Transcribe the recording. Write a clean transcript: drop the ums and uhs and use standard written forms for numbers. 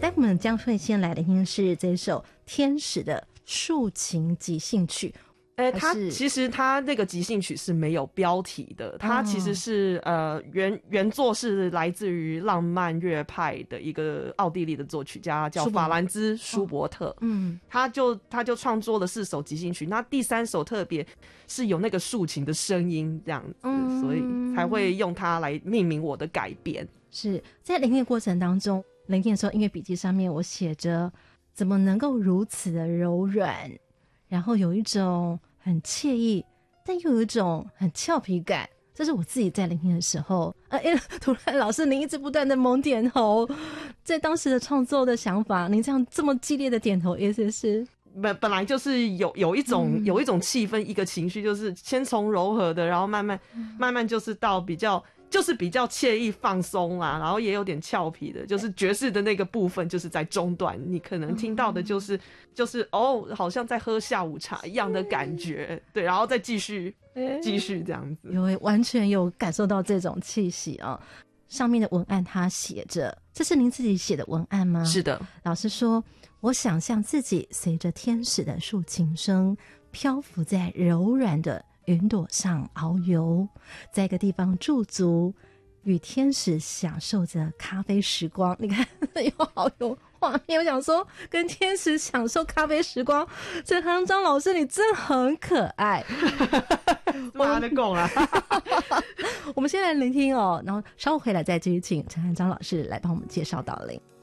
待会我们将会先来聆听是这首天使的抒情即兴曲。 其实他那个即兴曲是没有标题的，他其实是原作是来自于浪漫乐派的一个奥地利的作曲家叫法兰兹·舒伯特，他就创作了4首即兴曲，那第3首特别是有那个抒情的声音这样子，所以才会用它来命名我的改编。是在聆听的过程当中，聆听的时候音乐笔记上面我写着怎么能够如此的柔软，然后有一种很惬意但又有一种很俏皮感，这是我自己在聆听的时候突然老师您一直不断的猛点头，在当时的创作的想法，您这么激烈的点头意思是本来就是有一种气氛，一个情绪，就是先从柔和的，然后慢慢就是到比较惬意放松啦，然后也有点俏皮的，就是爵士的那个部分就是在中段，你可能听到的就是好像在喝下午茶一样的感觉，对，然后再继续这样子， 完全有感受到这种气息啊。上面的文案它写着，这是您自己写的文案吗？ 是的。 老师说，我想象自己随着天使的抒情声漂浮在柔软的云朵上遨游，在一个地方驻足，与天使享受着咖啡时光。你看又好有画面，我想说跟天使享受咖啡时光，陈航章老师你真的很可爱。 妈的够了。 我们先来聆听哦，然后稍后回来再继续请陈航章老师来帮我们介绍导聆。